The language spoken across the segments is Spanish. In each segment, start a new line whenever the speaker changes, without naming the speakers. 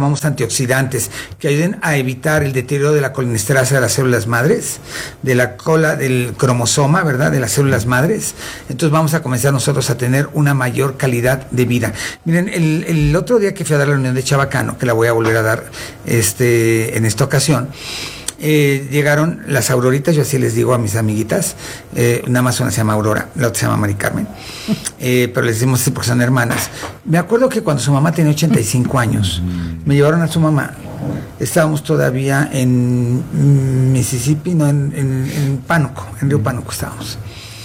llamamos antioxidantes, que ayuden a evitar el deterioro de la colinesterasa de las células madres, de la cola del cromosoma, ¿verdad?, de las células madres. Entonces vamos a comenzar nosotros a tener una mayor calidad de vida. Miren, el otro día que fui a dar la reunión de Chabacano, que la voy a volver a dar en esta ocasión, llegaron las Auroritas, yo así les digo a mis amiguitas, nada más una se llama Aurora, la otra se llama Mari Carmen, pero les decimos así porque son hermanas. Me acuerdo que cuando su mamá tenía 85 años, me llevaron a su mamá, estábamos todavía en Mississippi, no, en Pánuco, en Río Pánuco estábamos.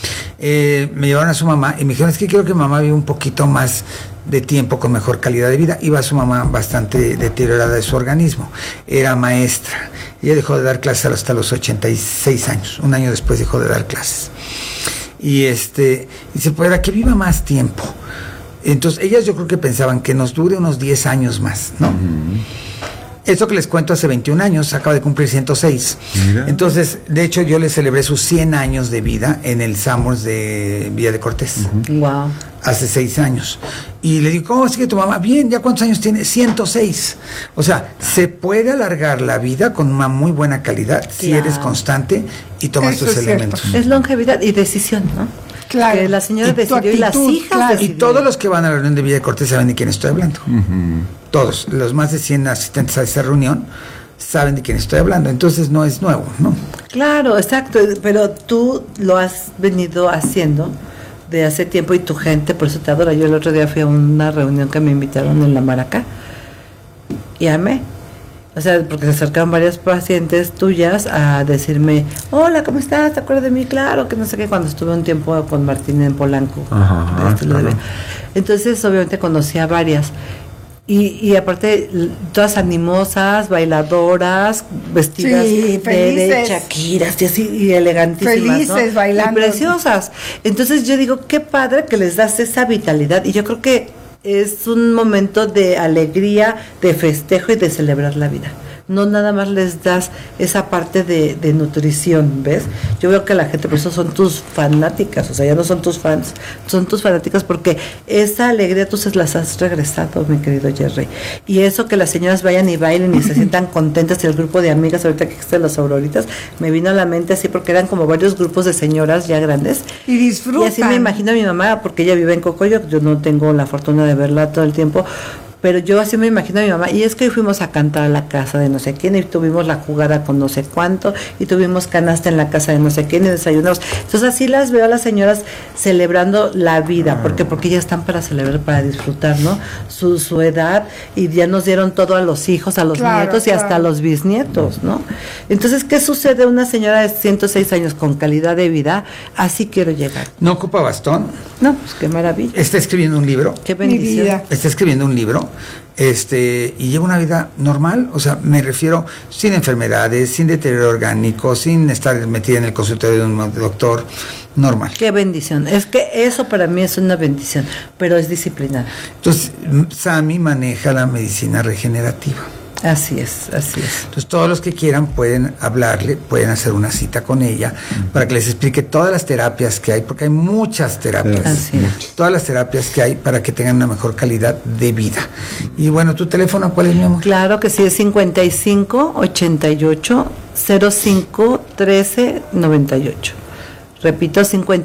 Me llevaron a su mamá y me dijeron, es que quiero que mamá viva un poquito más de tiempo con mejor calidad de vida. Iba su mamá bastante deteriorada de su organismo, era maestra, ella dejó de dar clases hasta los 86 años, un año después dejó de dar clases, y dice, para que viva más tiempo. Entonces ellas yo creo que pensaban que nos dure unos 10 años más, ¿no? Esto que les cuento hace 21 años, acaba de cumplir 106. Mira. Entonces, de hecho, yo le celebré sus 100 años de vida en el Summers de Villa de Cortés.
Wow.
Hace 6 años. Y le digo, ¿cómo sigue tu mamá? Bien, ¿ya cuántos años tiene? 106. O sea, se puede alargar la vida con una muy buena calidad si eres constante y tomas tus elementos.
Es longevidad y decisión, ¿no?
Claro.
Que la señora decidió y las hijas decidieron.
Y todos los que van a la reunión de Villa de Cortés saben de quién estoy hablando. Todos, los más de 100 asistentes a esa reunión saben de quién estoy hablando, entonces no es nuevo, ¿no?
Claro, exacto, pero tú lo has venido haciendo de hace tiempo y tu gente, por eso te adora. Yo el otro día fui a una reunión que me invitaron en La Maraca y amé. O sea, porque se acercaron varias pacientes tuyas a decirme, hola, ¿cómo estás? ¿Te acuerdas de mí? Claro, que no sé qué, cuando estuve un tiempo con Martín en Polanco. Claro. Entonces, obviamente, conocí a varias. Y aparte, todas animosas, bailadoras, vestidas de Shakiras y así, y elegantísimas, felices, ¿no? Bailando. Y preciosas. Entonces, yo digo, qué padre que les das esa vitalidad. Y yo creo que es un momento de alegría, de festejo y de celebrar la vida. No nada más les das esa parte de nutrición, ¿ves? Yo veo que la gente, por eso son tus fanáticas, o sea, ya no son tus fans, son tus fanáticas porque esa alegría tú se las has regresado, mi querido Jerry. Y eso que las señoras vayan y bailen y se sientan contentas, y el grupo de amigas, ahorita que existen las Auroritas, me vino a la mente así porque eran como varios grupos de señoras ya grandes.
Y disfrutan.
Y así me imagino a mi mamá, porque ella vive en Cocoyoc, yo no tengo la fortuna de verla todo el tiempo, pero yo así me imagino a mi mamá, y es que hoy fuimos a cantar a la casa de no sé quién, y tuvimos la jugada con no sé cuánto, y tuvimos canasta en la casa de no sé quién, y desayunamos. Entonces así las veo a las señoras celebrando la vida, porque ya están para celebrar, para disfrutar, ¿no? Su edad, y ya nos dieron todo a los hijos, a los nietos y hasta a los bisnietos, ¿no? Entonces, ¿qué sucede? Una señora de 106 años con calidad de vida, así quiero llegar.
¿No ocupa bastón?
No, pues qué maravilla.
Está escribiendo un libro.
Qué bendición.
Está escribiendo un libro. Y lleva una vida normal, o sea, me refiero sin enfermedades, sin deterioro orgánico, sin estar metida en el consultorio de un doctor, normal.
Qué bendición, es que eso para mí es una bendición, pero es disciplinada.
Entonces, Sami maneja la medicina regenerativa.
Así es, así es.
Entonces, todos los que quieran pueden hablarle, pueden hacer una cita con ella para que les explique todas las terapias que hay, porque hay muchas terapias.
Así es.
Todas las terapias que hay para que tengan una mejor calidad de vida. Y bueno, ¿tu teléfono cuál es, mi amor?
Claro que sí, es 55 88 05 13 98. Repito,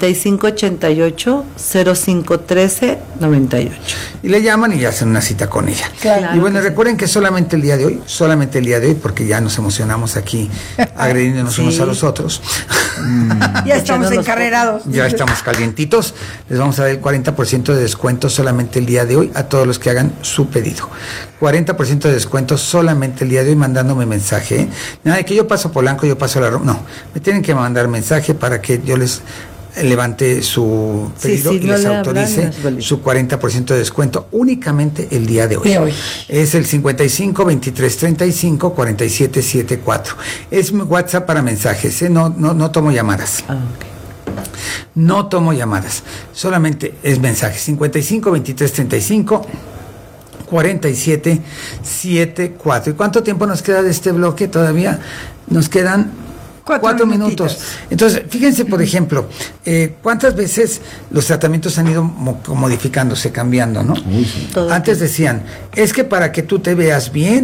5588-0513-98.
Y le llaman y hacen una cita con ella.
Claro,
y bueno, recuerden que solamente el día de hoy, porque ya nos emocionamos aquí agrediéndonos unos a los otros.
Ya estamos encarrerados.
Ya estamos calientitos. Les vamos a dar el 40% de descuento solamente el día de hoy a todos los que hagan su pedido. 40% de descuento solamente el día de hoy mandándome mensaje. Nada de que yo paso Polanco, yo paso la... No, me tienen que mandar mensaje para que yo les levante su pedido y les autorice su 40% de descuento únicamente el día de hoy. Es el 55 23 35 47 74. Es mi WhatsApp para mensajes, no tomo llamadas. No tomo llamadas, solamente es mensaje. 55 23 35 47 74. ¿Y cuánto tiempo nos queda de este bloque? Todavía nos quedan 4 minutos. Entonces, fíjense, por ejemplo, cuántas veces los tratamientos han ido modificándose, cambiando, ¿no? Antes decían, es que para que tú te veas bien,